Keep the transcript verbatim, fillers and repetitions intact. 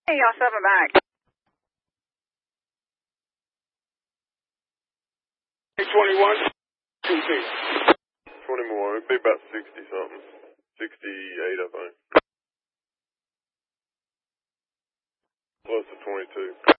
Hey, y'all seven back. twenty-one, two feet. twenty more, it'd be about sixty something. sixty-eight, I think. Close to twenty-two.